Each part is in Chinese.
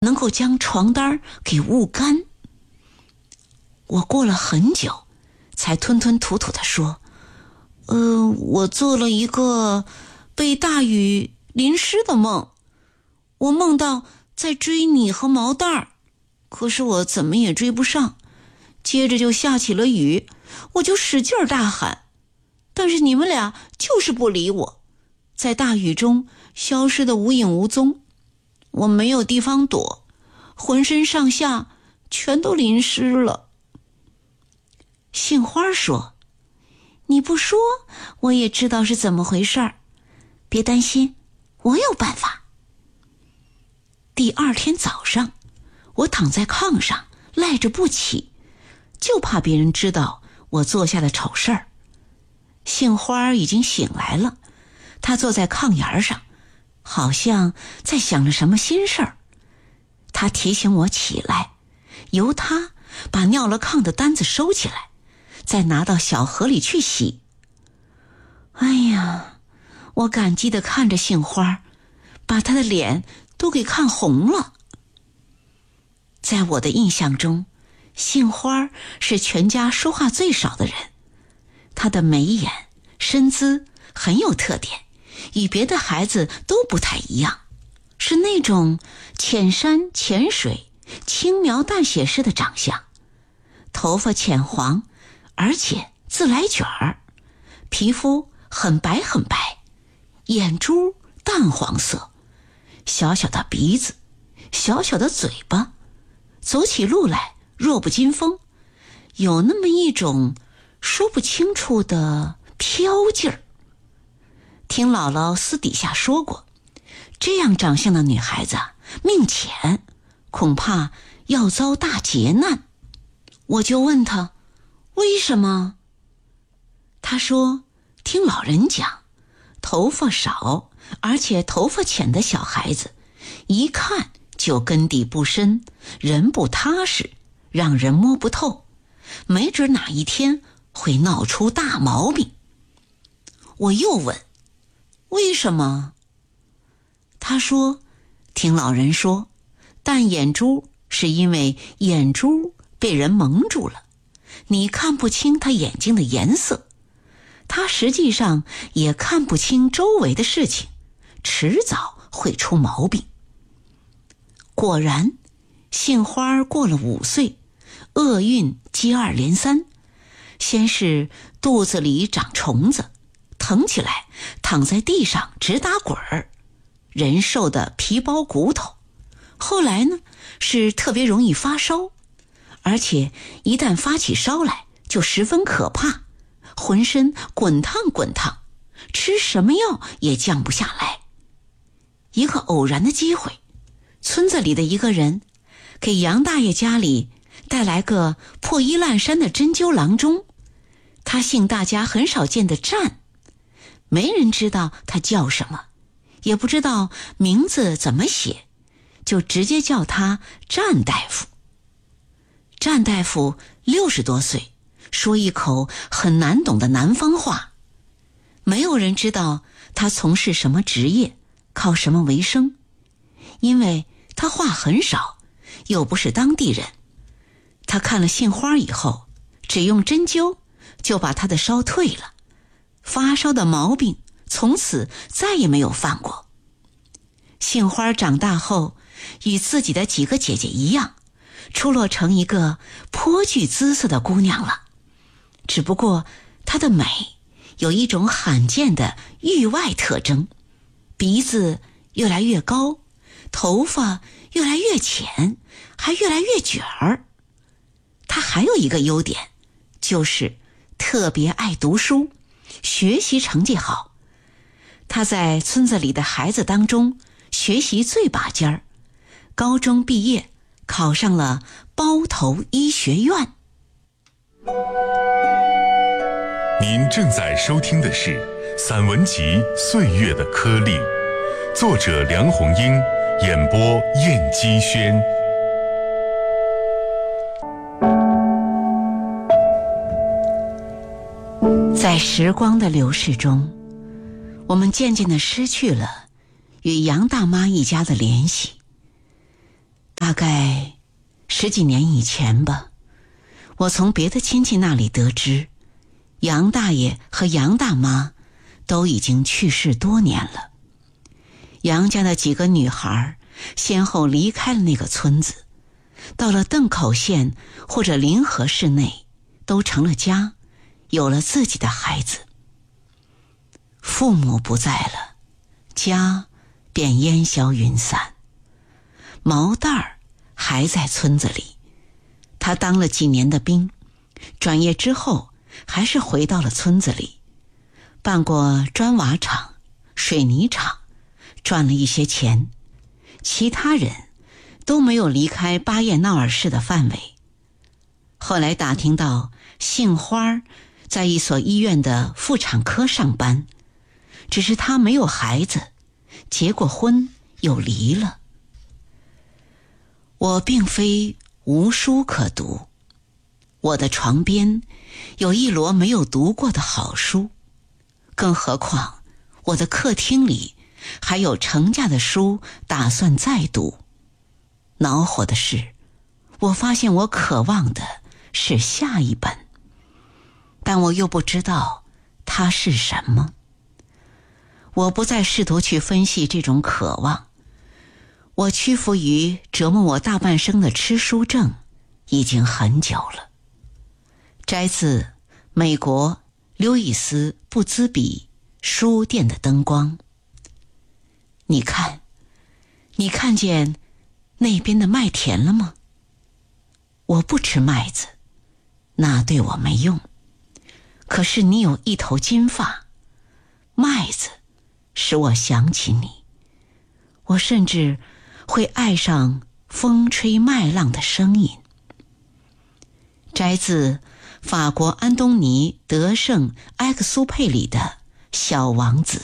能够将床单给捂干。我过了很久才吞吞吐吐地说，我做了一个被大雨淋湿的梦，我梦到在追你和毛蛋儿，可是我怎么也追不上，接着就下起了雨，我就使劲大喊，但是你们俩就是不理我，在大雨中消失得无影无踪，我没有地方躲，浑身上下全都淋湿了。杏花说，你不说我也知道是怎么回事儿，别担心，我有办法。第二天早上，我躺在炕上赖着不起，就怕别人知道我做下的丑事儿。杏花已经醒来了，她坐在炕沿上，好像在想着什么心事儿。她提醒我起来，由她把尿了炕的单子收起来，再拿到小河里去洗。哎呀，我感激地看着杏花，把她的脸都给看红了。在我的印象中，杏花是全家说话最少的人，她的眉眼身姿很有特点，与别的孩子都不太一样，是那种浅山浅水轻描淡写式的长相，头发浅黄，而且自来卷儿，皮肤很白很白，眼珠淡黄色，小小的鼻子，小小的嘴巴，走起路来弱不禁风，有那么一种说不清楚的飘劲儿。听姥姥私底下说过，这样长相的女孩子命浅，恐怕要遭大劫难。我就问她为什么？她说听老人讲，头发少而且头发浅的小孩子一看就根底不深，人不踏实，让人摸不透，没准哪一天会闹出大毛病。我又问为什么？他说听老人说，淡眼珠是因为眼珠被人蒙住了，你看不清他眼睛的颜色，他实际上也看不清周围的事情，迟早会出毛病。果然，杏花过了5岁，厄运接二连三，先是肚子里长虫子，疼起来躺在地上直打滚儿，人瘦的皮包骨头。后来呢，是特别容易发烧，而且一旦发起烧来就十分可怕，浑身滚烫滚烫，吃什么药也降不下来。一个偶然的机会，村子里的一个人给杨大爷家里带来个破衣烂衫的针灸郎中，他姓大家很少见的战，没人知道他叫什么，也不知道名字怎么写，就直接叫他战大夫。战大夫60多岁，说一口很难懂的南方话，没有人知道他从事什么职业，靠什么为生，因为他话很少，又不是当地人。他看了杏花以后，只用针灸就把他的烧退了，发烧的毛病从此再也没有犯过。杏花长大后，与自己的几个姐姐一样，出落成一个颇具姿色的姑娘了。只不过她的美有一种罕见的域外特征，鼻子越来越高，头发越来越浅，还越来越卷儿。她还有一个优点，就是特别爱读书，学习成绩好。她在村子里的孩子当中学习最拔尖儿，高中毕业考上了包头医学院。 您正在收听的是散文集《岁月的颗粒》，作者梁红英，演播燕姬轩。 在时光的流逝中，我们渐渐地失去了与杨大妈一家的联系。大大概10几年以前吧，我从别的亲戚那里得知，杨大爷和杨大妈都已经去世多年了。杨家的几个女孩先后离开了那个村子，到了邓口县或者临河市内，都成了家，有了自己的孩子。父母不在了，家便烟消云散。毛蛋儿还在村子里，他当了几年的兵，转业之后还是回到了村子里，办过砖瓦厂、水泥厂，赚了一些钱。其他人都没有离开巴彦淖尔市的范围。后来打听到姓花在一所医院的妇产科上班，只是他没有孩子，结过婚又离了。我并非无书可读，我的床边有一摞没有读过的好书，更何况我的客厅里还有成架的书打算再读。恼火的是，我发现我渴望的是下一本，但我又不知道它是什么。我不再试图去分析这种渴望，我屈服于折磨我大半生的吃书症已经很久了。摘自美国刘易斯·布兹比书店的灯光。你看见那边的麦田了吗？我不吃麦子，那对我没用。可是你有一头金发，麦子使我想起你。我甚至会爱上风吹麦浪的声音。摘自法国安东尼·德圣埃克苏佩里的《小王子》。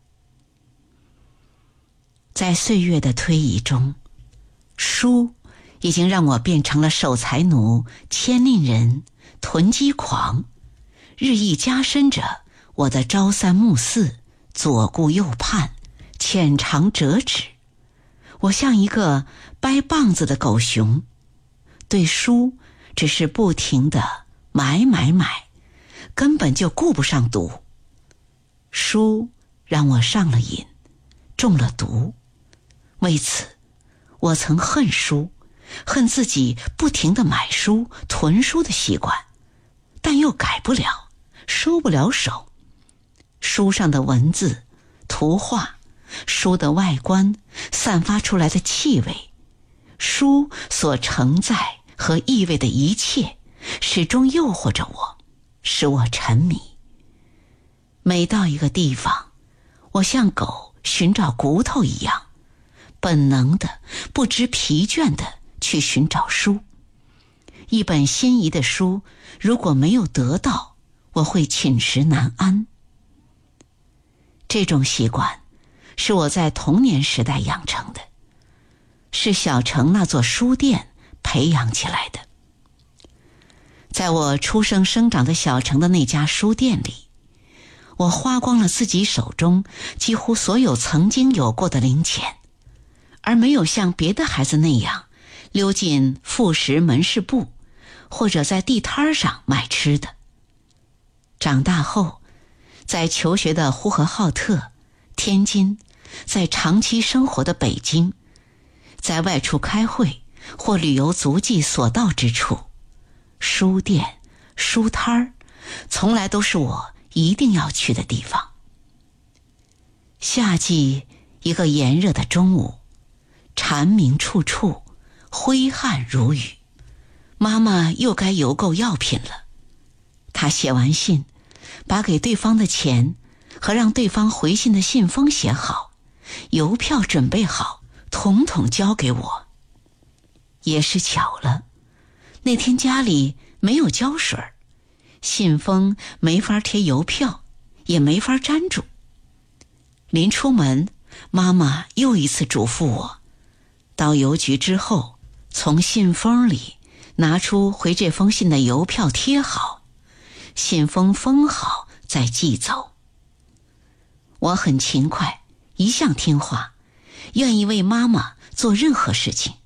在岁月的推移中，书已经让我变成了守财奴、牵令人、囤积狂，日益加深着我的朝三暮四、左顾右盼、浅尝辄止。我像一个掰棒子的狗熊，对书只是不停地买，根本就顾不上读。书让我上了瘾，中了毒。为此，我曾恨书，恨自己不停地买书、囤书的习惯，但又改不了，收不了手。书上的文字、图画，书的外观散发出来的气味，书所承载和意味的一切，始终诱惑着我，使我沉迷。每到一个地方，我像狗寻找骨头一样，本能的、不知疲倦的去寻找书。一本心仪的书，如果没有得到，我会寝食难安。这种习惯是我在童年时代养成的，是小城那座书店培养起来的。在我出生生长的小城的那家书店里，我花光了自己手中几乎所有曾经有过的零钱，而没有像别的孩子那样溜进副食门市部，或者在地摊上卖吃的。长大后，在求学的呼和浩特、天津，在长期生活的北京，在外出开会或旅游足迹所到之处，书店、书摊儿从来都是我一定要去的地方。夏季一个炎热的中午，蝉鸣处处，挥汗如雨，妈妈又该邮购药品了。她写完信，把给对方的钱和让对方回信的信封写好，邮票准备好，统统交给我。也是巧了，那天家里没有胶水，信封没法贴邮票，也没法粘住。临出门，妈妈又一次嘱咐我，到邮局之后，从信封里拿出回这封信的邮票贴好，信封封好再寄走。我很勤快，一向听话，愿意为妈妈做任何事情。